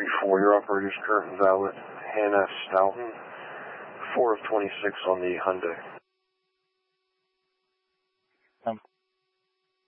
3-4, your operator's current valid. Hannah Stoughton, 4 of 26 on the Hyundai.